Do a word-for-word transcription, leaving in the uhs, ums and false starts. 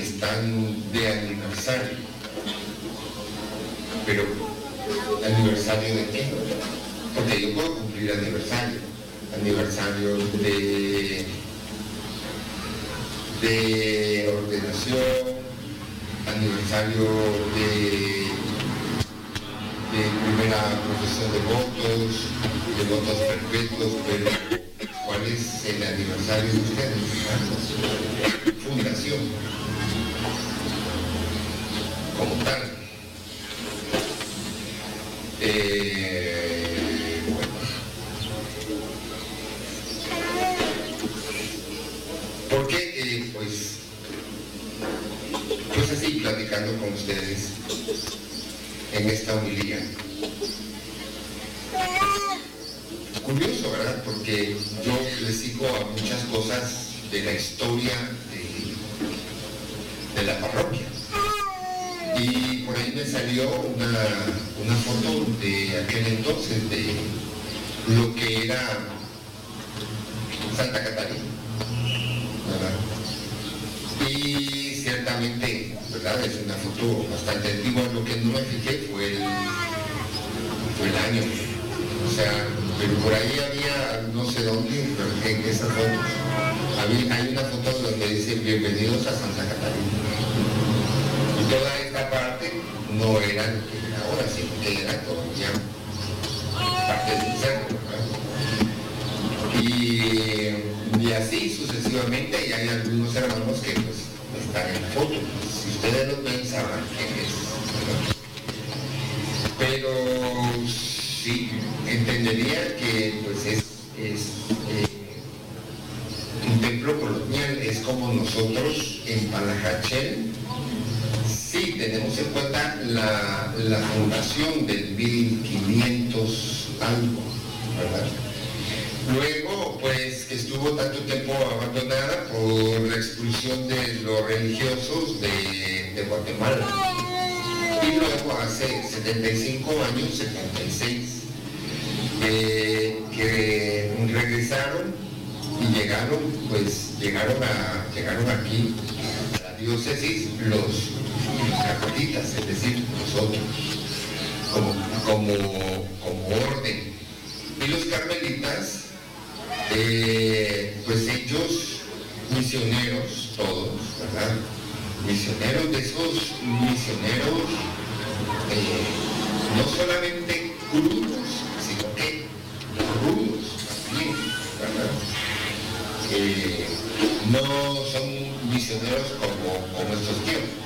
están de aniversario. Pero, ¿aniversario de qué? Porque yo puedo cumplir aniversario. Aniversario de, de ordenación, aniversario de, de primera profesión de votos, de votos perpetuos, pero ¿cuál es el aniversario de ustedes? Fundación, como tal. Eh, bueno. ¿Por qué? Eh, pues, pues así, platicando con ustedes en esta homilía. Curioso, ¿verdad? Porque yo les sigo a muchas cosas de la historia de, de la parroquia. Y por ahí me salió una, una foto de aquel entonces, de lo que era Santa Catarina, ¿verdad? Y ciertamente, ¿verdad? Es una foto bastante antigua. Lo que no me fijé fue el, fue el año. O sea, pero por ahí había, no sé dónde, pero en esas fotos, había, hay una foto donde dice bienvenidos a Santa Catarina. Y toda esta parte no era lo que era ahora, sino que era todavía parte del cerro, ¿verdad? Y, y así sucesivamente, y hay algunos hermanos que pues están en la foto. Si ustedes lo ven, sabrán quién es, ¿verdad? Pero sí, entendería que pues es, es eh, un templo colonial, es como nosotros en Panajachel. Sí, tenemos en cuenta la, la fundación del mil quinientos algo, ¿verdad? Luego, pues, que estuvo tanto tiempo abandonada por la expulsión de los religiosos de, de Guatemala. Y luego, hace setenta y cinco años, setenta y seis, eh, que regresaron y llegaron, pues, llegaron, a, llegaron aquí a la diócesis los carmelitas, es decir, nosotros, como, como, como orden. Y los carmelitas, eh, pues ellos, misioneros todos, ¿verdad? Misioneros de esos misioneros, eh, no solamente crudos, sino que rudos también, ¿verdad? Eh, no son misioneros como, como estos tiempos.